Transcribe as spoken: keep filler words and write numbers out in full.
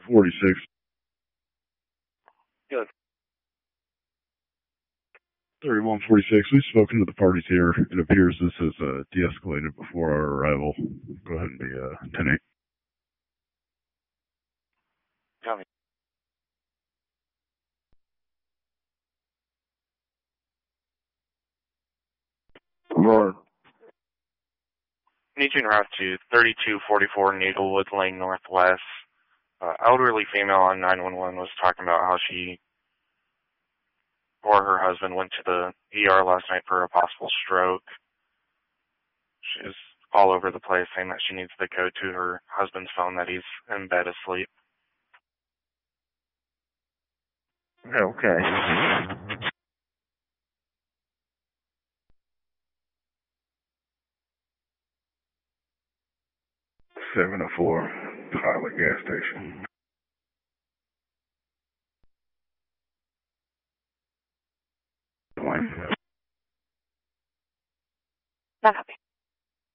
forty-six. Good. thirty-one forty-six, we've spoken to the parties here. It appears this has uh, de-escalated before our arrival. Go ahead and be uh, ten eight. Copy. Roar. Need you en route to thirty-two forty-four Needlewood Lane Northwest. Uh, elderly female on nine one one was talking about how she or her husband went to the E R last night for a possible stroke. She's all over the place saying that she needs the code to her husband's phone that he's in bed asleep. Okay. seven oh four, Pilot gas station. Not happy.